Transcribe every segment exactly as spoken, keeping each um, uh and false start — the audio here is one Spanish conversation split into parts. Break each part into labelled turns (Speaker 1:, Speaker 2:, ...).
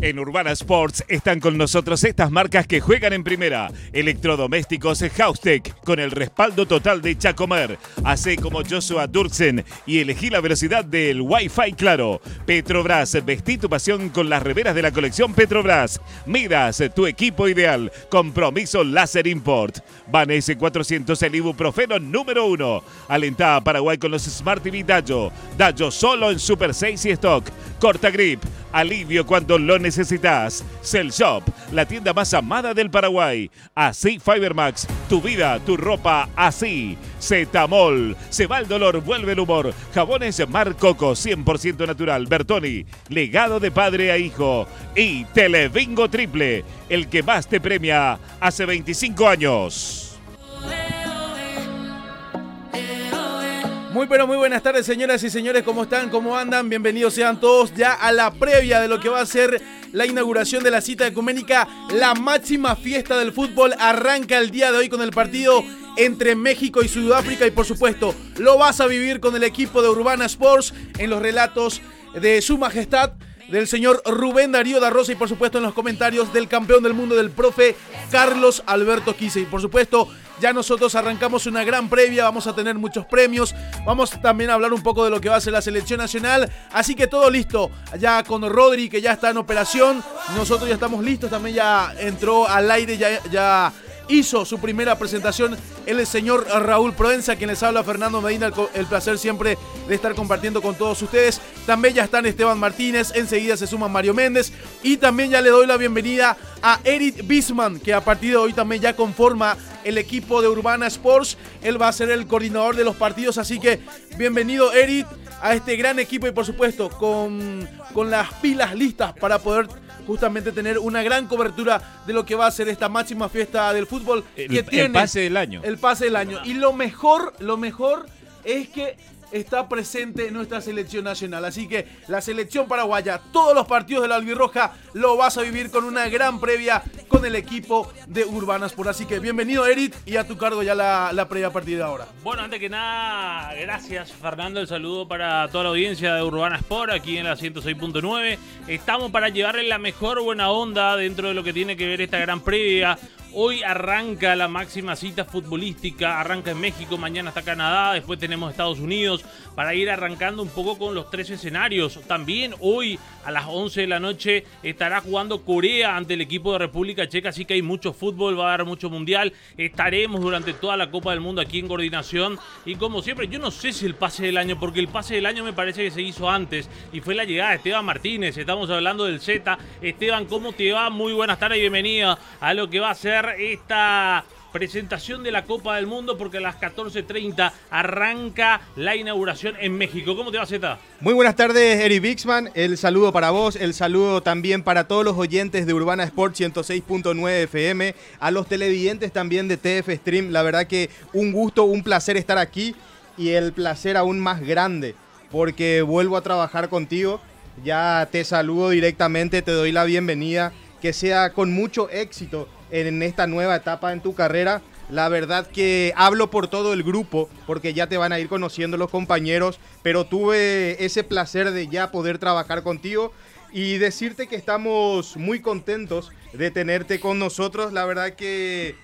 Speaker 1: En Urbana Sports están con nosotros estas marcas que juegan en primera. Electrodomésticos Haustec, con el respaldo total de Chacomer. Hacé como Joshua Durksen y elegí la velocidad del Wi-Fi claro. Petrobras, vestí tu pasión con las remeras de la colección Petrobras. Midas, tu equipo ideal. Compromiso Láser Import. Van S cuatrocientos, el ibuprofeno número uno. Alentá a Paraguay con los Smart T V Dayo. Dayo solo en Super seis y Stock. Corta Grip, alivio cuando lo necesitas. Cell Shop, la tienda más amada del Paraguay. Así Fibermax, tu vida, tu ropa, así. Zetamol, se va el dolor, vuelve el humor. Jabones Mar Coco, cien por ciento natural. Bertoni, legado de padre a hijo. Y Telebingo Triple, el que más te premia hace veinticinco años.
Speaker 2: Muy pero muy buenas tardes, señoras y señores, ¿cómo están? ¿Cómo andan? Bienvenidos sean todos ya a la previa de lo que va a ser la inauguración de la cita ecuménica. La máxima fiesta del fútbol arranca el día de hoy con el partido entre México y Sudáfrica y por supuesto lo vas a vivir con el equipo de Urbana Sports en los relatos de su majestad, del señor Rubén Darío da Rosa y por supuesto en los comentarios del campeón del mundo, del profe Carlos Alberto Quise. Y por supuesto ya nosotros arrancamos una gran previa, vamos a tener muchos premios, vamos también a hablar un poco de lo que va a ser la selección nacional, así que todo listo, ya con Rodri que ya está en operación, nosotros ya estamos listos, también ya entró al aire, ya, ya hizo su primera presentación el señor Raúl Proenza, quien les habla Fernando Medina, el, el placer siempre de estar compartiendo con todos ustedes. También ya están Esteban Martínez, enseguida se suma Mario Méndez y también ya le doy la bienvenida a Eric Bisman, que a partir de hoy también ya conforma el equipo de Urbana Sports. Él va a ser el coordinador de los partidos, así que bienvenido Eric a este gran equipo y por supuesto con, con las pilas listas para poder justamente tener una gran cobertura de lo que va a ser esta máxima fiesta del fútbol que
Speaker 1: el,
Speaker 2: tiene
Speaker 1: el pase del año.
Speaker 2: El pase del año. Y lo mejor, lo mejor es que está presente nuestra selección nacional. Así que la selección paraguaya, todos los partidos de la albirroja lo vas a vivir con una gran previa con el equipo de Urbana Sport. Así que bienvenido Eric y a tu cargo ya la, la previa a partir de ahora.
Speaker 3: Bueno, antes que nada, gracias Fernando, el saludo para toda la audiencia de Urbana Sport aquí en la ciento seis punto nueve. Estamos para llevarle la mejor buena onda dentro de lo que tiene que ver esta gran previa. Hoy arranca la máxima cita futbolística, arranca en México, mañana está Canadá, después tenemos Estados Unidos, para ir arrancando un poco con los tres escenarios. También hoy a las once de la noche estará jugando Corea ante el equipo de República Checa, así que hay mucho fútbol, va a haber mucho mundial. Estaremos durante toda la Copa del Mundo aquí en coordinación y como siempre, yo no sé si el pase del año, porque el pase del año me parece que se hizo antes y fue la llegada de Esteban Martínez. Estamos hablando del Z. Esteban, ¿cómo te va? Muy buenas tardes y bienvenido a lo que va a ser esta presentación de la Copa del Mundo, porque a las catorce treinta arranca la inauguración en México. ¿Cómo te va, Zeta?
Speaker 4: Muy buenas tardes, Eric Bixman. El saludo para vos, el saludo también para todos los oyentes de Urbana Sport ciento seis punto nueve F M, a los televidentes también de T F Stream. La verdad que un gusto, un placer estar aquí y el placer aún más grande porque vuelvo a trabajar contigo. Ya te saludo directamente, te doy la bienvenida, que sea con mucho éxito en esta nueva etapa en tu carrera. La verdad que hablo por todo el grupo, porque ya te van a ir conociendo los compañeros, pero tuve ese placer de ya poder trabajar contigo y decirte que estamos muy contentos de tenerte con nosotros. La verdad que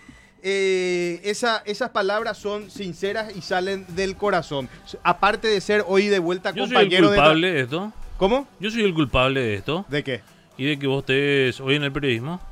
Speaker 4: eh, esa, esas palabras son sinceras y salen del corazón. Aparte de ser hoy de vuelta
Speaker 3: Yo
Speaker 4: compañero
Speaker 3: soy el culpable
Speaker 4: de...
Speaker 3: de esto.
Speaker 4: ¿Cómo?
Speaker 3: Yo soy el culpable de esto.
Speaker 4: ¿De qué?
Speaker 3: Y de que vos estés hoy en el periodismo.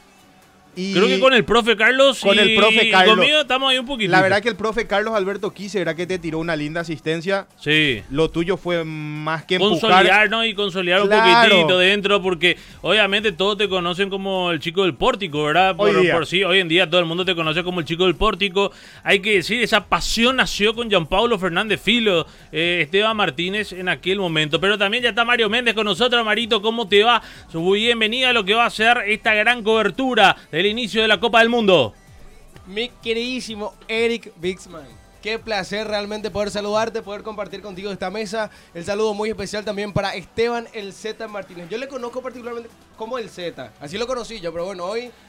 Speaker 4: Y
Speaker 3: creo que con el profe Carlos
Speaker 4: con
Speaker 3: y,
Speaker 4: el profe Carlos.
Speaker 3: y conmigo estamos ahí un poquito.
Speaker 4: La verdad que el profe Carlos Alberto Quise, ¿verdad que te tiró una linda asistencia?
Speaker 3: Sí.
Speaker 4: Lo tuyo fue más que empujar.
Speaker 3: Consolidar, ¿no? Y consolidar
Speaker 4: Claro.
Speaker 3: un poquitito dentro, porque obviamente todos te conocen como el chico del pórtico, ¿verdad? Por,
Speaker 4: Hoy día.
Speaker 3: por sí, hoy en día todo el mundo te conoce como el chico del pórtico. Hay que decir, esa pasión nació con Gianpaulo Fernández Filo, eh, Esteban Martínez en aquel momento. Pero también ya está Mario Méndez con nosotros. Marito, ¿cómo te va? Muy bienvenida a lo que va a ser esta gran cobertura del inicio de la Copa del Mundo.
Speaker 5: Mi queridísimo Eric Bixman, qué placer realmente poder saludarte, poder compartir contigo esta mesa. El saludo muy especial también para Esteban el Z Martínez. Yo le conozco particularmente como el Z, así lo conocí yo, pero bueno, hoy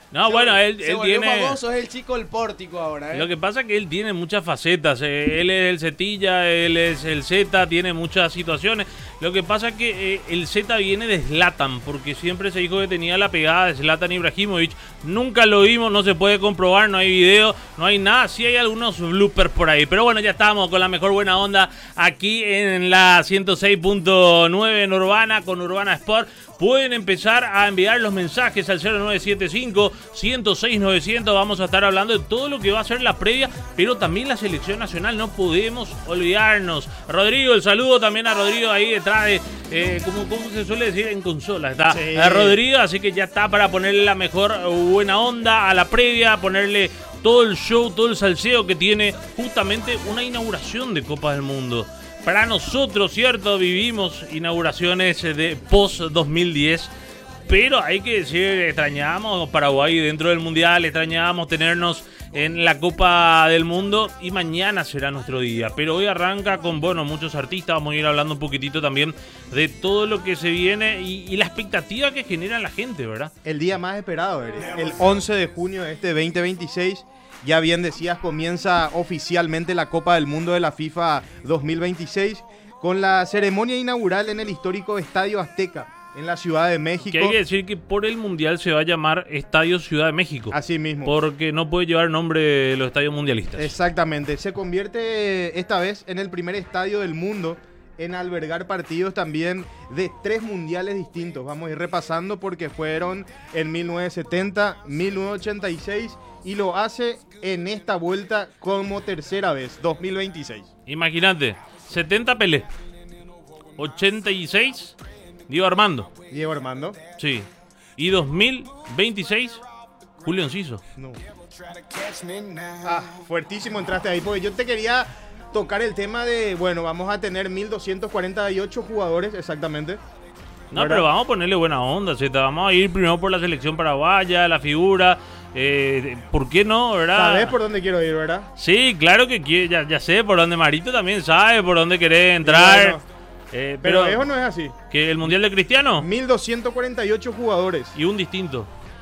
Speaker 3: No, bueno, él,
Speaker 5: Se
Speaker 3: él
Speaker 5: volvió
Speaker 3: tiene...
Speaker 5: famoso, es el chico del pórtico ahora, ¿eh?
Speaker 3: Lo que pasa es que él tiene muchas facetas. eh, Él es el Zetilla, él es el Z, tiene muchas situaciones. Lo que pasa es que eh, el Z viene de Zlatan, porque siempre se dijo que tenía la pegada de Zlatan Ibrahimovic. Nunca lo vimos, no se puede comprobar, no hay video, no hay nada. Sí hay algunos bloopers por ahí. Pero bueno, ya estamos con la mejor buena onda aquí en la ciento seis punto nueve en Urbana, con Urbana Sport. Pueden empezar a enviar los mensajes al cero nueve siete cinco, ciento seis, novecientos. Vamos a estar hablando de todo lo que va a ser la previa, pero también la selección nacional. No podemos olvidarnos. Rodrigo, el saludo también a Rodrigo ahí detrás de, eh, como, como se suele decir en consola. Está
Speaker 4: Sí.
Speaker 3: eh, Rodrigo, así que ya está para ponerle la mejor buena onda a la previa, ponerle todo el show, todo el salseo que tiene justamente una inauguración de Copa del Mundo. Para nosotros, cierto, vivimos inauguraciones de post dos mil diez, pero hay que decir, extrañábamos Paraguay dentro del Mundial, extrañábamos tenernos en la Copa del Mundo y mañana será nuestro día. Pero hoy arranca con, bueno, muchos artistas, vamos a ir hablando un poquitito también de todo lo que se viene y, y la expectativa que genera la gente, ¿verdad?
Speaker 4: El día más esperado, Eric. El once de junio de este veinte veintiséis. Ya bien decías, comienza oficialmente la Copa del Mundo de la FIFA dos mil veintiséis con la ceremonia inaugural en el histórico Estadio Azteca en la Ciudad de México.
Speaker 3: Que hay que decir que por el Mundial se va a llamar Estadio Ciudad de México.
Speaker 4: Así mismo.
Speaker 3: Porque no puede llevar nombre de los estadios mundialistas.
Speaker 4: Exactamente. Se convierte esta vez en el primer estadio del mundo en albergar partidos también de tres mundiales distintos. Vamos a ir repasando porque fueron en mil novecientos setenta, mil novecientos ochenta y seis y lo hace en esta vuelta como tercera vez, dos mil veintiséis.
Speaker 3: Imagínate, setenta Pelé, ochenta y seis Diego Armando,
Speaker 4: Diego Armando.
Speaker 3: sí, y dos mil veintiséis Julio Enciso.
Speaker 4: No. Ah, fuertísimo entraste ahí, porque yo te quería tocar el tema de, bueno, vamos a tener mil doscientos cuarenta y ocho jugadores exactamente.
Speaker 3: No,
Speaker 4: ¿verdad?
Speaker 3: pero vamos a ponerle buena onda, Zeta. Vamos a ir primero por la selección paraguaya, la figura. Eh, ¿Por qué no, verdad?
Speaker 4: ¿Sabes por dónde quiero ir, verdad?
Speaker 3: Sí, claro que quiere, ya, ya sé por dónde. Marito también sabe por dónde querés entrar.
Speaker 4: Bueno,
Speaker 3: Eh,
Speaker 4: pero,
Speaker 3: pero
Speaker 4: eso no es así.
Speaker 3: que el Mundial de Cristiano
Speaker 4: mil doscientos cuarenta y ocho jugadores.
Speaker 3: y un distinto.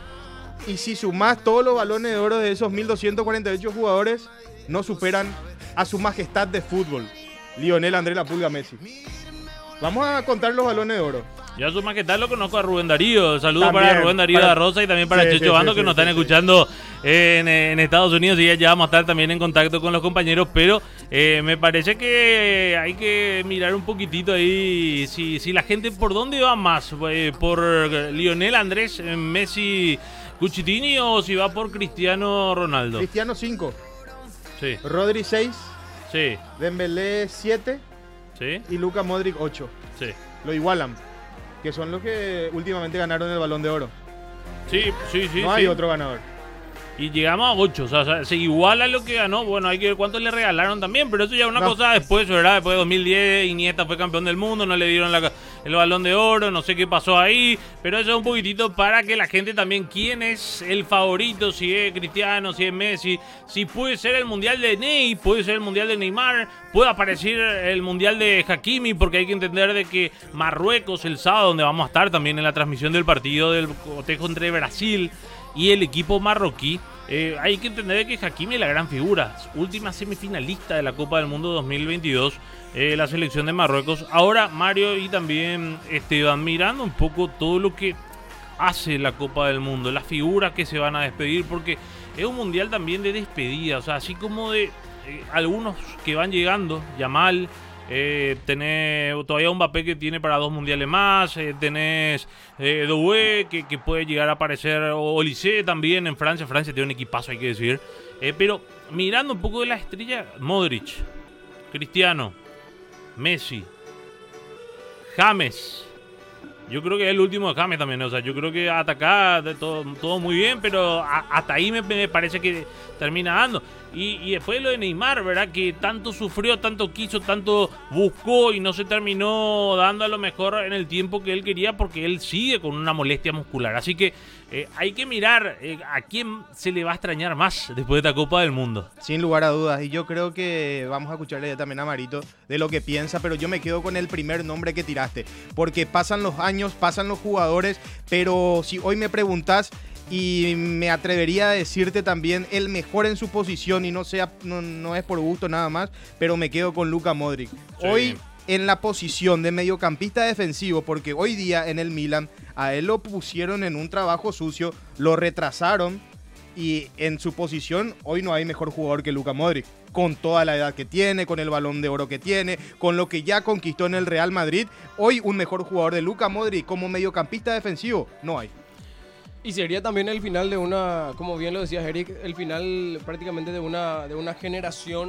Speaker 4: Y si sumás todos los balones de oro de esos mil doscientos cuarenta y ocho jugadores, no superan a su majestad de fútbol, Lionel Andrés La Pulga Messi. Vamos a contar los balones de oro.
Speaker 3: Yo su más que tal lo conozco a Rubén Darío. Saludos
Speaker 4: También,
Speaker 3: para Rubén Darío
Speaker 4: para-
Speaker 3: da Rosa y también para
Speaker 4: Sí,
Speaker 3: Checho
Speaker 4: sí,
Speaker 3: Bando
Speaker 4: sí,
Speaker 3: que
Speaker 4: sí,
Speaker 3: nos están
Speaker 4: sí, sí.
Speaker 3: escuchando en, en Estados Unidos y ya vamos a estar también en contacto con los compañeros, pero eh, me parece que hay que mirar un poquitito ahí si, si la gente por dónde va más, eh, por Lionel Andrés eh, Messi Cuchitini o si va por Cristiano Ronaldo.
Speaker 4: Cristiano cinco,
Speaker 3: Sí,
Speaker 4: Rodri seis,
Speaker 3: sí,
Speaker 4: Dembélé siete
Speaker 3: sí,
Speaker 4: y Luka Modric ocho.
Speaker 3: sí.
Speaker 4: Lo igualan, que son los que últimamente ganaron el Balón de Oro.
Speaker 3: Sí, sí, sí.
Speaker 4: no hay
Speaker 3: sí.
Speaker 4: otro ganador.
Speaker 3: Y llegamos a ocho, o sea, o sea, se iguala lo que ganó. Bueno, hay que ver cuánto le regalaron también, pero eso ya es una
Speaker 4: No.
Speaker 3: cosa después, ¿verdad? Después de dos mil diez, Iniesta fue campeón del mundo, no le dieron la- el balón de oro, no sé qué pasó ahí, pero eso es un poquitito para que la gente también, quién es el favorito, si es Cristiano, si es Messi, si puede ser el mundial de Ney, puede ser el mundial de Neymar, puede aparecer el mundial de Hakimi, porque hay que entender de que Marruecos el sábado, donde vamos a estar también en la transmisión del partido del cotejo entre Brasil y el equipo marroquí, eh, hay que entender que Hakimi es la gran figura, última semifinalista de la Copa del Mundo dos mil veintidós, eh, la selección de Marruecos. Ahora Mario y también Esteban, mirando un poco todo lo que hace la Copa del Mundo, las figuras que se van a despedir, porque es un mundial también de despedida, o sea, así como de eh, algunos que van llegando, Yamal, Eh, tenés todavía un Mbappé que tiene para dos mundiales más, eh, tenés eh, Doué que, que puede llegar a aparecer, o Olise también en Francia. Francia tiene un equipazo, hay que decir, eh, pero mirando un poco de la estrella, Modric, Cristiano, Messi, James. Yo creo que es el último de James también, o sea, yo creo que atacar todo, todo muy bien, pero a, hasta ahí me, me parece que termina dando. Y, y después lo de Neymar, ¿verdad? Que tanto sufrió, tanto quiso, tanto buscó y no se terminó dando a lo mejor en el tiempo que él quería, porque él sigue con una molestia muscular. Así que eh, hay que mirar eh, a quién se le va a extrañar más después de esta Copa del Mundo.
Speaker 4: Sin lugar a dudas, y yo creo que vamos a escucharle ya también a Marito de lo que piensa, pero yo me quedo con el primer nombre que tiraste, porque pasan los años, pasan los jugadores, pero si hoy me preguntás, y me atrevería a decirte también el mejor en su posición, y no, sea, no, no es por gusto nada más, pero me quedo con Luka Modric.
Speaker 3: Sí.
Speaker 4: Hoy en la posición de mediocampista defensivo, porque hoy día en el Milan a él lo pusieron en un trabajo sucio, lo retrasaron, y en su posición hoy no hay mejor jugador que Luka Modric, con toda la edad que tiene, con el Balón de Oro que tiene, con lo que ya conquistó en el Real Madrid. Hoy un mejor jugador de Luka Modric como mediocampista defensivo no hay.
Speaker 5: Y sería también el final de una, como bien lo decías Eric, el final prácticamente de una, de una generación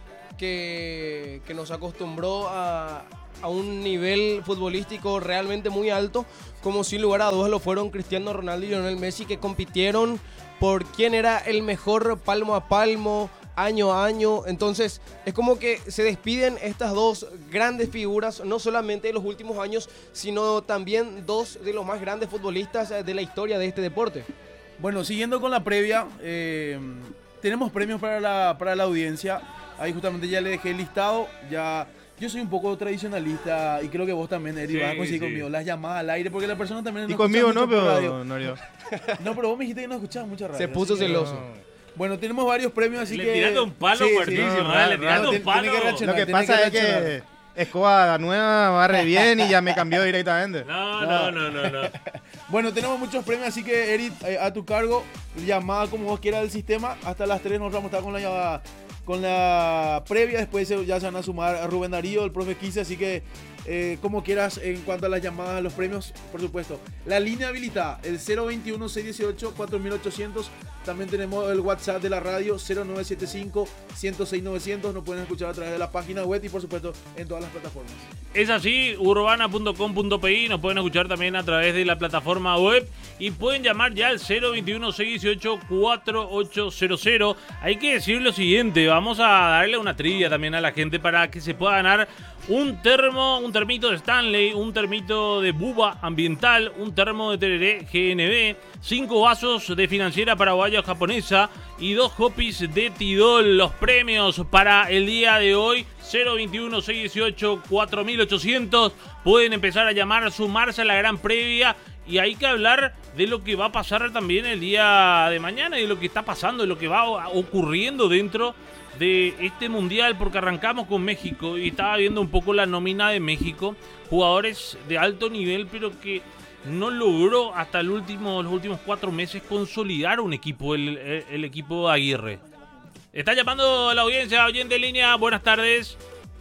Speaker 5: que, que nos acostumbró a, a un nivel futbolístico realmente muy alto, como sin lugar a dudas lo fueron Cristiano Ronaldo y Lionel Messi, que compitieron por quién era el mejor palmo a palmo, año a año. Entonces es como que se despiden estas dos grandes figuras, no solamente de los últimos años, sino también dos de los más grandes futbolistas de la historia de este deporte.
Speaker 2: Bueno, siguiendo con la previa, eh, tenemos premios para la, para la audiencia. Ahí justamente ya le dejé el listado. Ya, yo soy un poco tradicionalista y creo que vos también, Eri,
Speaker 3: Sí,
Speaker 2: vas a coincidir
Speaker 3: sí.
Speaker 2: conmigo. Las llamadas al aire, porque la persona también no
Speaker 4: Y conmigo
Speaker 2: escucha
Speaker 4: no,
Speaker 2: mucho por radio.
Speaker 4: pero Norio.
Speaker 2: No, pero vos me dijiste que no escuchabas mucha radio.
Speaker 5: Se puso
Speaker 2: así que-
Speaker 5: celoso.
Speaker 2: Bueno, tenemos varios premios, así
Speaker 3: Le
Speaker 2: que...
Speaker 3: tiraste un palo fuertísimo,
Speaker 2: no,
Speaker 3: ¿verdad? Le
Speaker 2: no,
Speaker 3: tiraste
Speaker 2: no,
Speaker 3: un
Speaker 2: tiene-
Speaker 3: palo.
Speaker 2: tiene que reaccionar,
Speaker 4: Lo que
Speaker 2: tiene
Speaker 4: pasa es
Speaker 2: reaccionar.
Speaker 4: que Escoba nueva barre bien y ya me cambió directamente.
Speaker 3: No, no, no, no, no.
Speaker 2: Bueno, tenemos muchos premios, así que, Eric, eh, a tu cargo, llamada como vos quieras del sistema. Hasta las tres nos vamos a estar con la llamada, con la previa. Después se- ya se van a sumar a Rubén Darío, el profe Quise, así que eh, como quieras en cuanto a las llamadas a los premios, por supuesto. La línea habilitada, el cero veintiuno, seiscientos dieciocho, cuatro mil ochocientos. También tenemos el WhatsApp de la radio, cero nueve siete cinco, ciento seis novecientos. Nos pueden escuchar a través de la página web y por supuesto en todas las plataformas.
Speaker 3: Es así, urbana punto com punto pi, nos pueden escuchar también a través de la plataforma web y pueden llamar ya al cero veintiuno, seiscientos dieciocho, cuarenta y ocho cero cero. Hay que decir lo siguiente, vamos a darle una trivia también a la gente para que se pueda ganar un termo, un termito de Stanley, un termito de Buba ambiental, un termo de Tereré G N B, cinco vasos de Financiera Paraguaya Japonesa y dos hopis de Tidol. Los premios para el día de hoy, cero veintiuno, seiscientos dieciocho, cuatro mil ochocientos. Pueden empezar a llamar, a sumarse a la gran previa y hay que hablar de lo que va a pasar también el día de mañana y de lo que está pasando, de lo que va ocurriendo dentro de este mundial, porque arrancamos con México y estaba viendo un poco la nómina de México, jugadores de alto nivel, pero que no logró hasta el último, los últimos cuatro meses consolidar un equipo, el, el, el equipo Aguirre. Está llamando a la audiencia, oyente en línea, buenas tardes.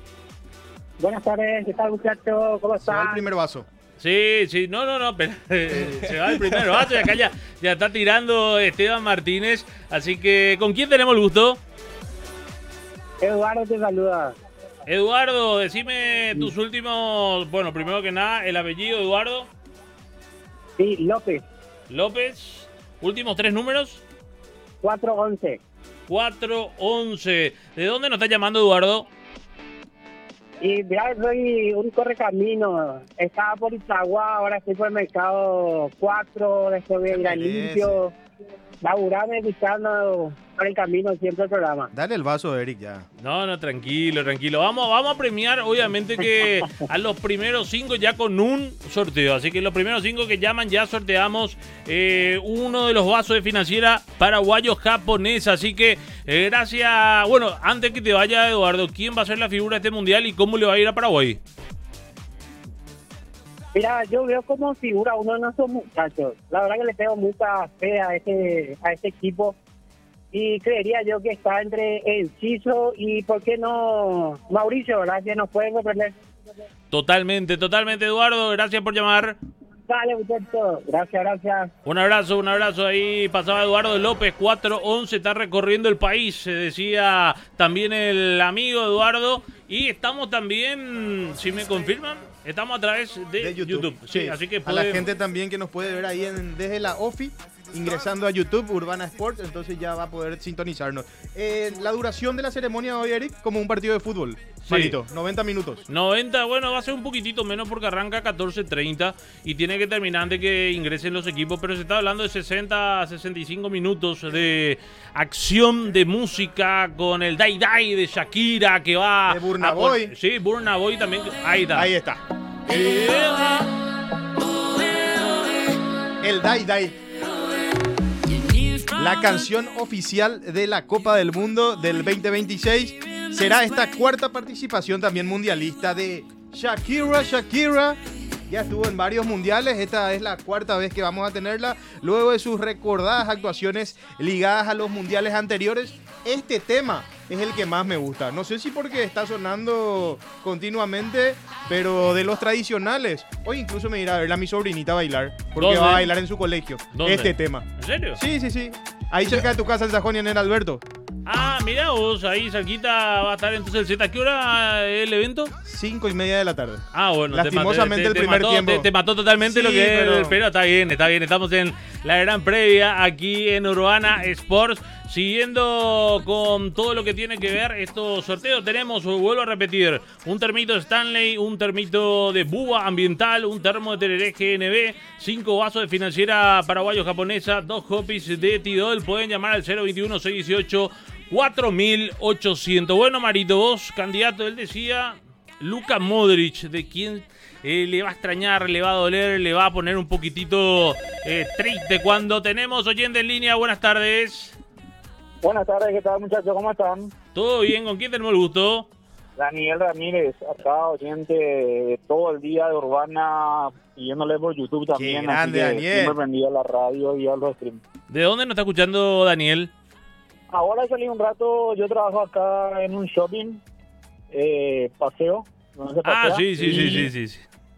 Speaker 6: Buenas tardes, ¿qué tal, muchachos? ¿Cómo
Speaker 4: Se va el
Speaker 6: están?
Speaker 4: primer vaso.
Speaker 3: Sí, sí, no, no, no, pero, eh, se va el primer vaso y acá ya, ya está tirando Esteban Martínez, así que ¿con quién tenemos el gusto?
Speaker 6: Eduardo te saluda.
Speaker 3: Eduardo, decime tus últimos, bueno, primero que nada, el apellido, Eduardo
Speaker 6: Sí, López,
Speaker 3: López, últimos tres números,
Speaker 6: cuatro once.
Speaker 3: cuatro once. ¿De dónde nos está llamando, Eduardo?
Speaker 6: Y mira, soy un correcamino. Estaba por Itagua, ahora estoy por el mercado cuatro, después voy a ir a Limpio. Laburame escuchando por el camino siempre el programa.
Speaker 4: Dale el vaso, Eric, ya.
Speaker 3: No, no, tranquilo, tranquilo. Vamos, vamos a premiar, obviamente, que a los primeros cinco ya con un sorteo. Así que los primeros cinco que llaman ya sorteamos eh, uno de los vasos de Financiera Paraguayo Japonesa. Así que eh, gracias. Bueno, antes que te vaya, Eduardo, ¿quién va a ser la figura de este mundial y cómo le va a ir a Paraguay?
Speaker 6: Mira, yo veo como figura uno de nuestros muchachos. La verdad que le tengo mucha fe a este, a este equipo. Y creería yo que está entre Enciso y, ¿por qué no, Mauricio, verdad? Que nos pueden comprender.
Speaker 3: Totalmente, totalmente, Eduardo. Gracias por llamar.
Speaker 6: Dale, muchachos. Gracias, gracias.
Speaker 3: Un abrazo, un abrazo. Ahí pasaba Eduardo López, cuatro once, está recorriendo el país, se decía también el amigo Eduardo. Y estamos también, si me confirman, estamos a través de,
Speaker 4: De
Speaker 3: YouTube.
Speaker 4: YouTube.
Speaker 3: Sí,
Speaker 4: Sí.
Speaker 3: así que
Speaker 4: A la
Speaker 3: pueden-
Speaker 4: gente también que nos puede ver ahí en, desde la O F I, ingresando a YouTube, Urbana Sports, entonces ya va a poder sintonizarnos. Eh, la duración de la ceremonia hoy, Eric, como un partido de fútbol.
Speaker 3: Sí.
Speaker 4: Marito, noventa minutos.
Speaker 3: noventa, bueno, va a ser un poquitito menos porque arranca catorce treinta y tiene que terminar antes que ingresen los equipos, pero se está hablando de sesenta a sesenta y cinco minutos de acción de música con el Dai Dai de Shakira que va
Speaker 4: De Burna
Speaker 3: a pon-
Speaker 4: Boy.
Speaker 3: Sí, Burna Boy también. Ahí está.
Speaker 4: Ahí está. El Dai Dai. la canción oficial de la Copa del Mundo del veinte veintiséis. Será esta cuarta participación también mundialista de Shakira, Shakira. Ya estuvo en varios mundiales, esta es la cuarta vez que vamos a tenerla, luego de sus recordadas actuaciones ligadas a los mundiales anteriores. Este tema es el que más me gusta, no sé si porque está sonando continuamente, pero de los tradicionales. Hoy incluso me irá a ver a mi sobrinita a bailar, porque
Speaker 3: ¿Dónde?
Speaker 4: va a bailar en su colegio.
Speaker 3: ¿Dónde?
Speaker 4: Este tema.
Speaker 3: ¿En serio?
Speaker 4: Sí, sí, sí. Ahí cerca de tu casa en Sajonia, en el Alberto.
Speaker 3: Ah, mira vos, ahí cerquita va a estar entonces el Z. ¿A qué hora es el evento?
Speaker 4: Cinco y media de la tarde.
Speaker 3: Ah, bueno.
Speaker 4: Lastimosamente
Speaker 3: te,
Speaker 4: el
Speaker 3: te
Speaker 4: primer
Speaker 3: mató,
Speaker 4: tiempo.
Speaker 3: Te, te mató totalmente
Speaker 4: Sí,
Speaker 3: lo que
Speaker 4: pero-
Speaker 3: es, pero está bien, está bien. Estamos en la gran previa aquí en Urbana Sports. Siguiendo con todo lo que tiene que ver estos sorteos, tenemos, vuelvo a repetir, un termito Stanley, un termito de Buba Ambiental, un termo de Tereré G N B, cinco vasos de Financiera Paraguayo-Japonesa, dos copies de Tidol. Pueden llamar al cero veintiuno, seiscientos dieciocho, cuatro mil ochocientos. Bueno, Marito, vos, candidato, él decía, Luka Modric, de quien eh, le va a extrañar, le va a doler, le va a poner un poquitito eh, triste cuando tenemos oyente en línea. Buenas tardes.
Speaker 6: Buenas tardes, ¿qué tal, muchachos? ¿Cómo están?
Speaker 3: ¿Todo bien? ¿Con quién tenemos el gusto?
Speaker 6: Daniel Ramírez, acá oyente de todo el día de Urbana, siguiéndole por YouTube también.
Speaker 4: Qué grande,
Speaker 6: así que
Speaker 4: Daniel.
Speaker 6: siempre prendido a la radio y a los streams.
Speaker 3: ¿De dónde nos está escuchando Daniel?
Speaker 6: Ahora salí un rato, yo trabajo acá en un shopping, eh, paseo. donde se
Speaker 3: Ah,
Speaker 6: pasea,
Speaker 3: sí, sí,
Speaker 6: y,
Speaker 3: sí, sí, sí, sí.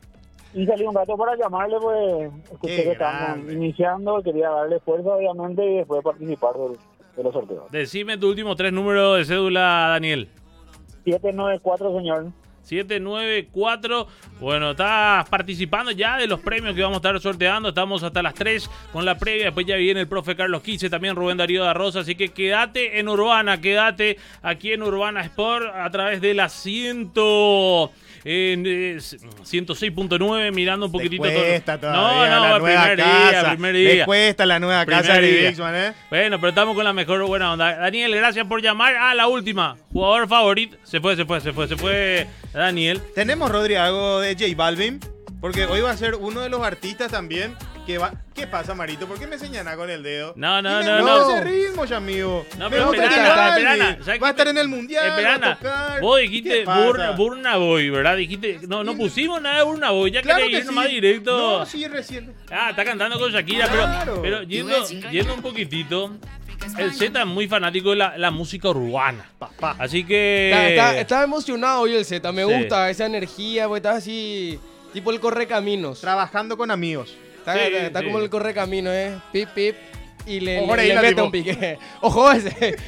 Speaker 6: Y salí un rato para llamarle, pues, escuché
Speaker 4: Qué
Speaker 6: que estamos
Speaker 4: grande.
Speaker 6: iniciando, quería darle fuerza, obviamente, y después participar del- de los sorteos.
Speaker 3: Decime tu último tres números de cédula, Daniel.
Speaker 6: siete nueve cuatro, señor.
Speaker 3: siete nueve cuatro. Bueno, estás participando ya de los premios que vamos a estar sorteando. Estamos hasta las tres con la previa. Después ya viene el profe Carlos Quise, también Rubén Darío da Rosa. Así que quédate en Urbana, quédate aquí en Urbana Sport a través de la ciento, en, eh, ciento seis punto nueve, mirando un poquitito
Speaker 4: Le cuesta
Speaker 3: todo.
Speaker 4: todavía
Speaker 3: No, no,
Speaker 4: la
Speaker 3: el
Speaker 4: nueva
Speaker 3: primer
Speaker 4: casa.
Speaker 3: día, primer
Speaker 4: Le
Speaker 3: día.
Speaker 4: cuesta la nueva
Speaker 3: Primer
Speaker 4: casa de
Speaker 3: día.
Speaker 4: Bixman, ¿eh?
Speaker 3: Bueno, pero estamos con la mejor buena onda. Daniel, gracias por llamar. Ah, la última. Jugador favorito. Se fue, se fue, se fue, se fue Daniel.
Speaker 4: Tenemos, Rodri, algo de J Balvin, porque hoy va a ser uno de los artistas también que va... ¿Qué pasa, Marito? ¿Por qué me señala con el dedo?
Speaker 3: No, no,
Speaker 4: Y me
Speaker 3: no,
Speaker 4: gusta
Speaker 3: no.
Speaker 4: ese ritmo, ya, amigo.
Speaker 3: No,
Speaker 4: Me
Speaker 3: pero
Speaker 4: gusta
Speaker 3: esperana,
Speaker 4: J Balvin.
Speaker 3: esperana. ¿Sabes
Speaker 4: Va a
Speaker 3: qué?
Speaker 4: estar en el Mundial,
Speaker 3: Esperana.
Speaker 4: va a tocar.
Speaker 3: Vos
Speaker 4: ¿Qué
Speaker 3: dijiste
Speaker 4: pasa?
Speaker 3: Burna, Burna Boy, ¿verdad? Dijiste, no, no pusimos nada de Burna Boy, ya
Speaker 4: Claro
Speaker 3: querés
Speaker 4: que
Speaker 3: ir
Speaker 4: sí.
Speaker 3: nomás directo.
Speaker 4: No, sí, recién.
Speaker 3: Ah, está cantando con Shakira,
Speaker 4: Claro.
Speaker 3: pero, pero yendo, yendo un poquitito, el Z es muy fanático de la, la música urbana.
Speaker 4: Papá.
Speaker 3: Así que...
Speaker 5: Está, está- está emocionado hoy el Z, me
Speaker 3: Sí.
Speaker 5: gusta esa energía, porque está así, tipo el correcaminos.
Speaker 4: Trabajando con amigos.
Speaker 5: Está,
Speaker 3: Sí,
Speaker 5: está- está
Speaker 3: sí.
Speaker 5: como el correcaminos, ¿eh? Pip, pip. Y le,
Speaker 4: Ojo,
Speaker 5: le,
Speaker 4: ahí
Speaker 5: le
Speaker 4: la
Speaker 5: mete
Speaker 4: tipo.
Speaker 5: un pique. Ojo ese.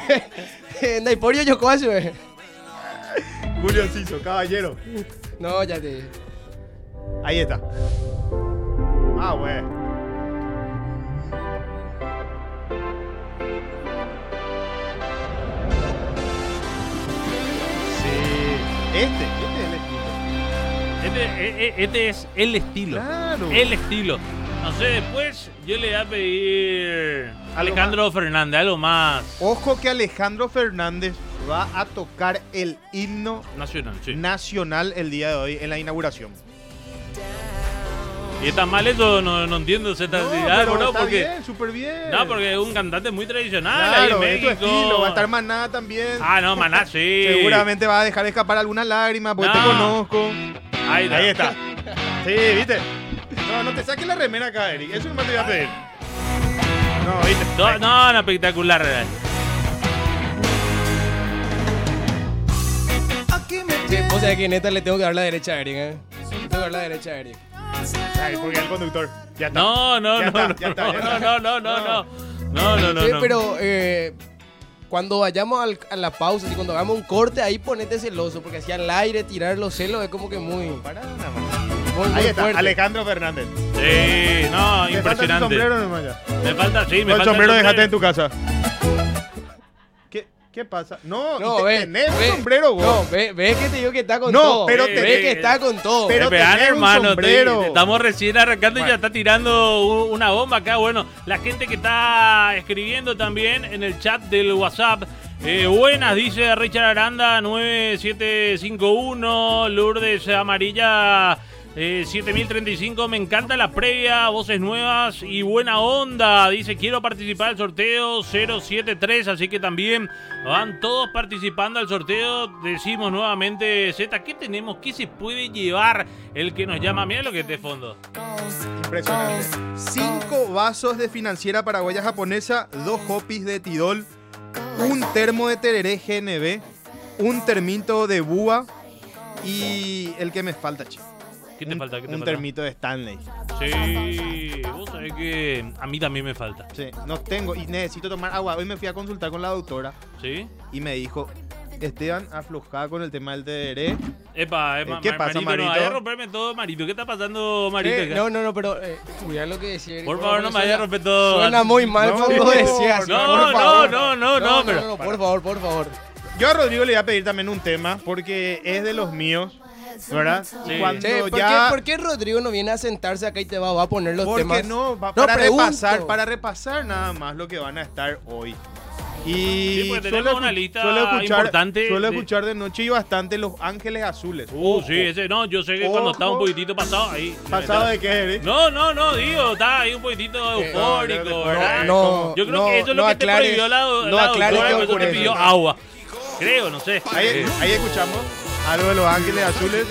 Speaker 5: Naiporio yo coacho, eh.
Speaker 4: Julio Ciso, caballero.
Speaker 5: No, ya te.
Speaker 4: Ahí está. Ah, güey. Sí. Este, este es el estilo.
Speaker 3: Este, e- e- este es el estilo.
Speaker 4: Claro.
Speaker 3: El estilo. No sé, después yo le voy a pedir a
Speaker 4: Algo
Speaker 3: Alejandro Fernández, algo más
Speaker 4: Ojo que Alejandro Fernández va a tocar el himno
Speaker 3: nacional. Sí.
Speaker 4: nacional el día de hoy en la inauguración.
Speaker 3: Y está mal eso, no, no entiendo Z.
Speaker 4: No,
Speaker 3: Ah,
Speaker 4: pero
Speaker 3: no,
Speaker 4: está
Speaker 3: porque,
Speaker 4: bien, súper bien.
Speaker 3: no, porque es un cantante muy tradicional
Speaker 4: Claro,
Speaker 3: ahí en
Speaker 4: es tu
Speaker 3: México.
Speaker 4: estilo. Va a estar Maná también.
Speaker 3: Ah, no, Maná, sí.
Speaker 4: Seguramente va a dejar escapar alguna lágrima porque te
Speaker 3: No.
Speaker 4: conozco.
Speaker 3: Ahí está.
Speaker 4: Ahí está. Sí, ¿viste? No, no te saques la remera acá, Eric. Eso no me te voy a pedir. No, ¿viste?
Speaker 3: No, no, no, espectacular.
Speaker 5: Sí, o sea que neta le tengo que dar la derecha a Eric, ¿eh? Le tengo que dar la derecha a Eric.
Speaker 4: Ay, porque el conductor. Ya está.
Speaker 3: No, no,
Speaker 4: Ya
Speaker 3: no,
Speaker 4: está,
Speaker 3: no,
Speaker 4: ya está, ya está.
Speaker 3: no, no, no, no, no, no, no, no,
Speaker 5: Sí,
Speaker 3: no.
Speaker 5: pero eh, cuando vayamos al- a la pausa, y cuando hagamos un corte, ahí ponete celoso, porque así al aire tirar los celos es como que muy, muy,
Speaker 4: Pará nada más.
Speaker 5: muy
Speaker 4: Ahí está,
Speaker 5: fuerte.
Speaker 4: Alejandro Fernández.
Speaker 3: Sí, no,
Speaker 4: ¿Te falta tu
Speaker 3: impresionante.
Speaker 4: sombrero nomás ya?
Speaker 3: Me falta, sí, me
Speaker 4: O el
Speaker 3: falta
Speaker 4: sombrero
Speaker 3: el
Speaker 4: déjate en tu casa. ¿Qué, ¿Qué pasa? No,
Speaker 5: No,
Speaker 4: y te-
Speaker 5: ve,
Speaker 4: tenés
Speaker 5: ve,
Speaker 4: un sombrero, vos.
Speaker 5: No, ve, ve que te digo que está con
Speaker 4: No,
Speaker 5: todo.
Speaker 4: pero
Speaker 5: ve
Speaker 4: te-
Speaker 5: que está con todo.
Speaker 4: pero
Speaker 3: Pero
Speaker 4: tenés un
Speaker 3: hermano,
Speaker 4: sombrero.
Speaker 3: te- estamos recién arrancando y
Speaker 4: Bueno.
Speaker 3: ya está tirando u- una bomba acá. Bueno, la gente que está escribiendo también en el chat del WhatsApp. Eh, buenas, dice Richard Aranda, nueve siete cinco uno. Lourdes Amarilla Eh, siete mil treinta y cinco, me encanta la previa, voces nuevas y buena onda. Dice, quiero participar del sorteo cero siete tres, así que también van todos participando al sorteo. Decimos nuevamente, Z, ¿qué tenemos? ¿Qué se puede llevar el que nos llama? Mira lo que es de fondo.
Speaker 4: Impresionante. Cinco vasos de Financiera Paraguaya Japonesa, dos hopis de Tidol, un termo de Tereré G N B, un termito de Búa y el que me falta, chico.
Speaker 3: ¿Qué te
Speaker 4: un,
Speaker 3: falta? ¿Qué te
Speaker 4: un
Speaker 3: falta?
Speaker 4: termito de Stanley.
Speaker 3: Sí, vos sabés que a mí también me falta.
Speaker 4: Sí, no tengo y necesito tomar agua. Hoy me fui a consultar con la doctora
Speaker 3: ¿Sí?
Speaker 4: y me dijo, Esteban, aflojada con el tema del Tereré.
Speaker 3: Epa, epa,
Speaker 4: ¿Qué
Speaker 3: Mar-
Speaker 4: pasa,
Speaker 3: Marito?
Speaker 4: Marito?
Speaker 3: No vaya a romperme todo, Marito. ¿Qué está pasando, Marito?
Speaker 5: Eh, no, no, no, pero eh, cuidado lo que decía. Eric,
Speaker 3: Por
Speaker 5: porque
Speaker 3: favor, no me vaya a
Speaker 5: suena-
Speaker 3: romper todo.
Speaker 5: Suena muy mal
Speaker 4: No,
Speaker 5: cuando
Speaker 4: no,
Speaker 5: decías.
Speaker 3: No,
Speaker 5: por
Speaker 3: no,
Speaker 5: favor.
Speaker 3: no, no, no, pero-
Speaker 5: no, por favor, por favor.
Speaker 4: Yo a Rodrigo le voy a pedir también un tema porque es de los míos, ¿verdad?
Speaker 3: Sí.
Speaker 4: Cuando
Speaker 5: Che, ¿por,
Speaker 4: ya...
Speaker 5: qué, por qué Rodrigo no viene a sentarse acá y te va, va a poner los
Speaker 4: Porque
Speaker 5: temas?
Speaker 4: no, va-
Speaker 5: No,
Speaker 4: para
Speaker 5: pregunto.
Speaker 4: repasar, para repasar nada más lo que van a estar hoy. Y
Speaker 3: Sí, porque tenemos
Speaker 4: suelo
Speaker 3: una
Speaker 4: escu-
Speaker 3: lista
Speaker 4: suelo escuchar,
Speaker 3: importante
Speaker 4: suelo
Speaker 3: de-
Speaker 4: escuchar de noche y bastante Los Ángeles Azules.
Speaker 3: Uh,
Speaker 4: Ojo.
Speaker 3: sí, ese no, yo sé que cuando
Speaker 4: Ojo.
Speaker 3: está un poquitito pasado ahí.
Speaker 4: ¿Pasado de qué, Eric?
Speaker 3: No, no, no, digo, está ahí un poquitito
Speaker 5: Eh,
Speaker 3: eufórico,
Speaker 4: no, no,
Speaker 3: ¿verdad?
Speaker 5: no,
Speaker 3: Yo creo
Speaker 5: no,
Speaker 3: que eso es lo
Speaker 5: no
Speaker 3: que te
Speaker 5: aclares-
Speaker 3: prohibió la,
Speaker 5: no
Speaker 3: la
Speaker 5: aclares
Speaker 3: doctora,
Speaker 5: que
Speaker 3: por eso te
Speaker 5: ocurre
Speaker 3: pidió
Speaker 5: eso.
Speaker 3: agua. Creo, no sé.
Speaker 4: Ahí,
Speaker 3: Eh,
Speaker 4: ahí escuchamos algo de Los Ángeles Azules.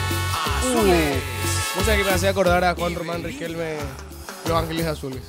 Speaker 5: Uh, vos sabés que me hace acordar a Juan Román Riquelme, Los Ángeles Azules.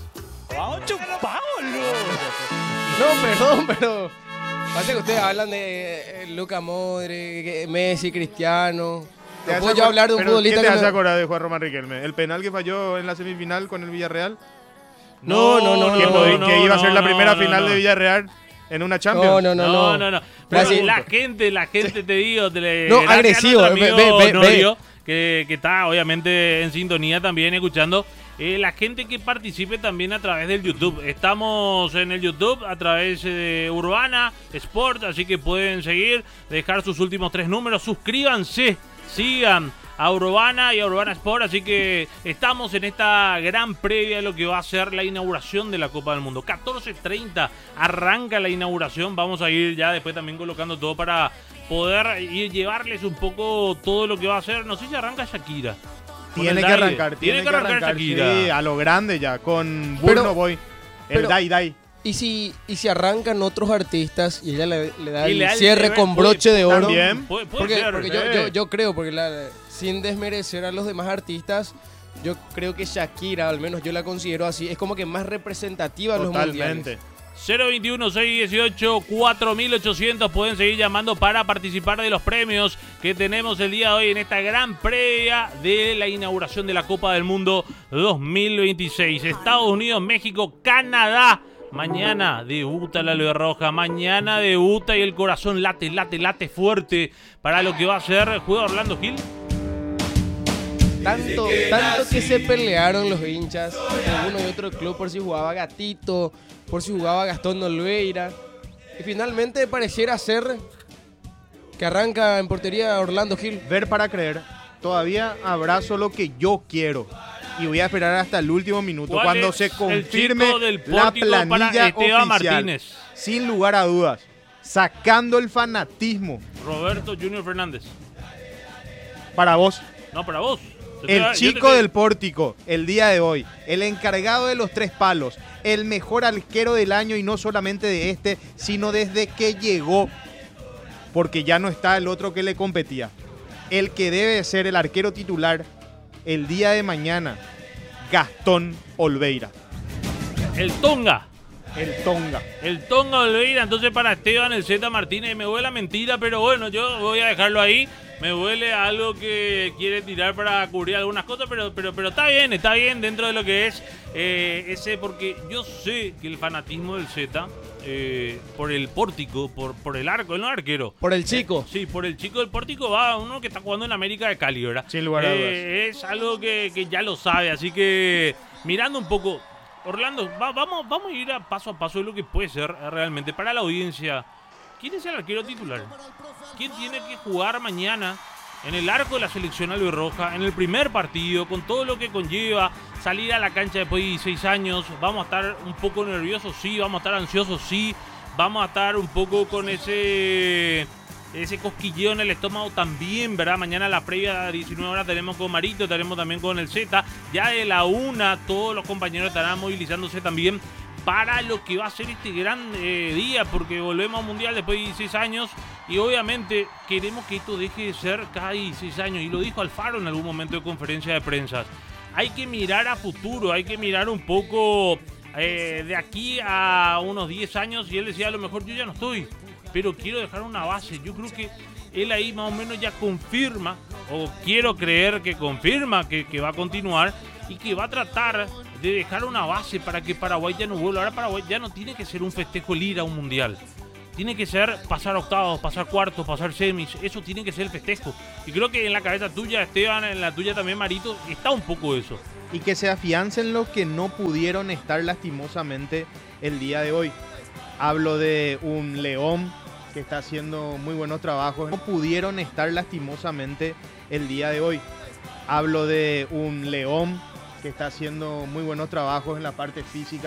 Speaker 5: No, perdón, pero... Pasa que ustedes hablan de eh, Luka Modric, que- Messi, Cristiano...
Speaker 4: ¿Te
Speaker 5: ¿No
Speaker 4: hace
Speaker 5: puedo yo
Speaker 4: acor-
Speaker 5: hablar de un
Speaker 4: pero
Speaker 5: futbolista
Speaker 4: ¿Qué te
Speaker 5: que
Speaker 4: hace
Speaker 5: me-
Speaker 4: acordar de Juan Román Riquelme? ¿El penal que falló en la semifinal con el Villarreal?
Speaker 5: No, no, no,
Speaker 4: que,
Speaker 5: no,
Speaker 4: pod-
Speaker 3: no,
Speaker 4: que iba a ser
Speaker 3: no,
Speaker 4: la
Speaker 3: no,
Speaker 4: primera
Speaker 3: no,
Speaker 4: final
Speaker 3: no.
Speaker 4: de Villarreal en una Champions.
Speaker 5: No, no, no,
Speaker 3: No,
Speaker 5: no.
Speaker 3: no, no. Pero
Speaker 5: Brasil-
Speaker 3: la gente, la gente, te digo, te le,
Speaker 5: No,
Speaker 3: gracias a
Speaker 5: agresivo,
Speaker 3: nuestro amigo
Speaker 5: ve, ve, ve,
Speaker 3: Norio, que, que está obviamente en sintonía también escuchando. Eh, la gente que participe también a través del YouTube. Estamos en el YouTube a través de Urbana Sport, así que pueden seguir, dejar sus últimos tres números, suscríbanse, sigan a Urbana y a Urbana Sport, así que estamos en esta gran previa de lo que va a ser la inauguración de la Copa del Mundo. catorce treinta arranca la inauguración, vamos a ir ya después también colocando todo para poder ir llevarles un poco todo lo que va a ser. No sé si arranca Shakira. Con
Speaker 4: Tiene
Speaker 3: el
Speaker 4: que
Speaker 3: Daide.
Speaker 4: arrancar,
Speaker 3: tiene que arrancar, Shakira.
Speaker 4: Sí, a lo grande ya, con
Speaker 5: Pero-
Speaker 4: Burno Boy. El
Speaker 5: pero-
Speaker 4: Dai Dai.
Speaker 5: ¿Y si, y si arrancan otros artistas y ella le, le da
Speaker 3: Y
Speaker 5: el
Speaker 3: le da el
Speaker 5: cierre
Speaker 3: deber,
Speaker 5: con
Speaker 3: puede-
Speaker 5: broche de oro?
Speaker 4: También.
Speaker 3: Puede, puede
Speaker 5: Porque,
Speaker 3: ser.
Speaker 5: porque
Speaker 3: sí.
Speaker 5: yo, yo, yo creo, porque la- sin desmerecer a los demás artistas, yo creo que Shakira, al menos yo la considero así, es como que más representativa en los
Speaker 4: Totalmente.
Speaker 5: mundiales.
Speaker 3: cero veintiuno, seiscientos dieciocho, cuatro mil ochocientos. Pueden seguir llamando para participar de los premios que tenemos el día de hoy en esta gran previa de la inauguración de la Copa del Mundo dos mil veintiséis. Estados Unidos, México, Canadá. Mañana debuta la Luz Roja. Mañana debuta y el corazón late, late, late fuerte para lo que va a ser. ¿Juega Orlando Gil?
Speaker 5: Tanto, tanto que se pelearon los hinchas de uno y otro club por si jugaba Gatito, por si jugaba Gastón Olveira. Y finalmente pareciera ser que arranca en portería Orlando Gil.
Speaker 4: Ver para creer. Todavía abrazo lo que yo quiero. Y voy a esperar hasta el último minuto
Speaker 3: ¿Cuál
Speaker 4: cuando
Speaker 3: es
Speaker 4: se
Speaker 3: el
Speaker 4: confirme
Speaker 3: chico del
Speaker 4: la
Speaker 3: pórtico para
Speaker 4: planilla
Speaker 3: Esteban
Speaker 4: oficial.
Speaker 3: Martínez?
Speaker 4: Sin lugar a dudas. Sacando el fanatismo.
Speaker 3: Roberto Junior Fernández.
Speaker 4: Para vos.
Speaker 3: No, para vos. Yo te-
Speaker 4: El
Speaker 3: yo te
Speaker 4: chico
Speaker 3: estoy-
Speaker 4: del pórtico, el día de hoy, el encargado de los tres palos, el mejor arquero del año y no solamente de este, sino desde que llegó, porque ya no está el otro que le competía. El que debe ser el arquero titular el día de mañana, Gastón Olveira,
Speaker 3: El Tonga.
Speaker 4: el Tonga.
Speaker 3: El Tonga Olveira. Entonces para Esteban, el Z Martínez, me huele a mentira, pero bueno, yo voy a dejarlo ahí. Me huele a algo que quiere tirar para cubrir algunas cosas, pero, pero, pero está bien, está bien dentro de lo que es eh, ese, porque yo sé que el fanatismo del Z, eh, por el pórtico, por, por el arco, él no es arquero.
Speaker 5: Por el chico.
Speaker 3: Sí, por el chico del pórtico va uno que está jugando en América de Cali, ¿verdad?
Speaker 4: Sin lugar a
Speaker 3: Eh, es algo que, que ya lo sabe, así que mirando un poco, Orlando, va- vamos, vamos a ir a paso a paso de lo que puede ser realmente para la audiencia. ¿Quién es el arquero titular? ¿Quién tiene que jugar mañana en el arco de la selección albirroja, en el primer partido, con todo lo que conlleva salir a la cancha después de dieciséis años? Vamos a estar un poco nerviosos, sí, vamos a estar ansiosos, sí, vamos a estar un poco con ese ese cosquilleo en el estómago también, ¿verdad? Mañana a la previa a diecinueve horas tenemos con Marito, tenemos también con el Z. Ya de la una todos los compañeros estarán movilizándose también para lo que va a ser este gran eh, día, porque volvemos al Mundial después de dieciséis años y obviamente queremos que esto deje de ser cada dieciséis años, y lo dijo Alfaro en algún momento de conferencia de prensa. Hay que mirar a futuro, hay que mirar un poco eh, de aquí a unos diez años, y él decía, a lo mejor yo ya no estoy, pero quiero dejar una base. Yo creo que él ahí más o menos ya confirma, o quiero creer que confirma que, que va a continuar y que va a tratar de dejar una base para que Paraguay ya no vuelva. Ahora Paraguay ya no tiene que ser un festejo el ir a un mundial. Tiene que ser pasar octavos, pasar cuartos, pasar semis. Eso tiene que ser el festejo. Y creo que en la cabeza tuya, Esteban, en la tuya también, Marito, está un poco eso.
Speaker 4: Y que se afiancen los que no pudieron estar lastimosamente el día de hoy. Hablo de un León que está haciendo muy buenos trabajos. No pudieron estar lastimosamente el día de hoy. Hablo de un León que está haciendo muy buenos trabajos en la parte física.